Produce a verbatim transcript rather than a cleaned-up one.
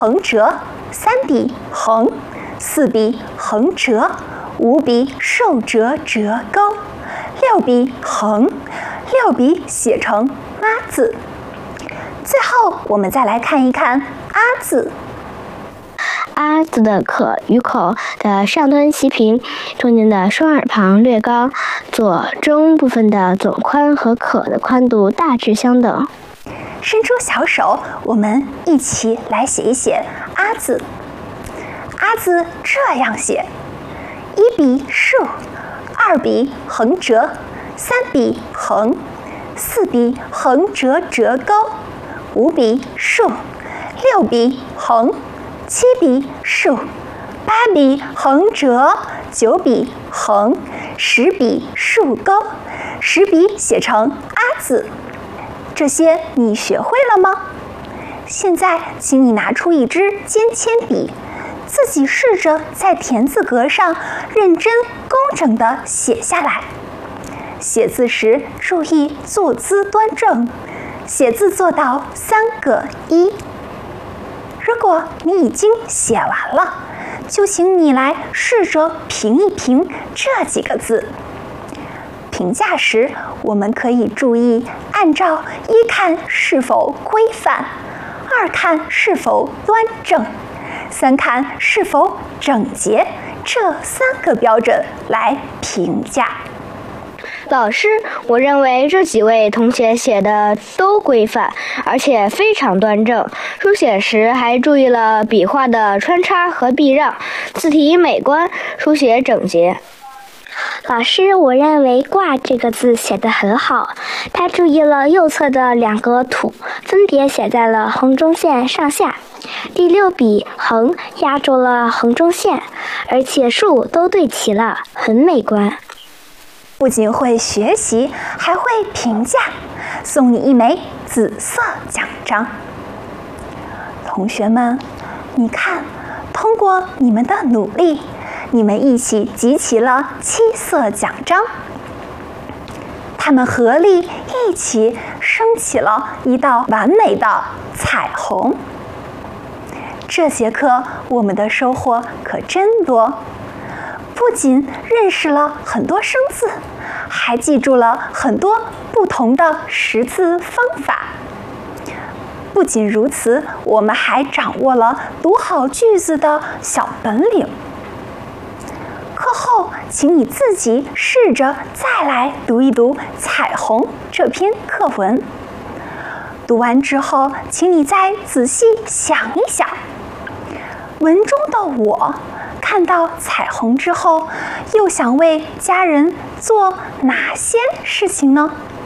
横折，三笔横，四笔横折，五笔竖折折钩，六笔横，六笔写成阿字。最后，我们再来看一看阿字。 阿字的可与口的上端齐平，中间的双耳旁略高，左中部分的总宽和可的宽度大致相等。 伸出小手，我们一起来写一写阿字。阿字这样写：一笔竖，二笔横折，三笔横，四笔横折折钩，五笔竖，六笔横，七笔竖，八笔横折，九笔横，十笔竖钩，十笔写成阿字。这些你学会了吗？现在，请你拿出一支尖铅笔，自己试着在田字格上认真工整地写下来。写字时注意坐姿端正，写字做到三个一。如果你已经写完了，就请你来试着评一评这几个字。评价时，我们可以注意按照一看是否规范，二看是否端正，三看是否整洁这三个标准来评价。 老师，我认为这几位同学写的都规范，而且非常端正。书写时还注意了笔画的穿插和避让，字体美观，书写整洁。 老师，我认为挂这个字写得很好，他注意了右侧的两个土，分别写在了横中线上下。第六笔横压住了横中线，而且竖都对齐了，很美观。 不仅会学习，还会评价，送你一枚紫色奖章。同学们，你看，通过你们的努力，你们一起集齐了七色奖章，它们合力一起升起了一道完美的彩虹。这节课我们的收获可真多，不仅认识了很多生字，还记住了很多不同的识字方法。不仅如此，我们还掌握了读好句子的小本领。课后，请你自己试着再来读一读《彩虹》这篇课文。读完之后，请你再仔细想一想，文中的我看到彩虹之后，又想为家人做哪些事情呢？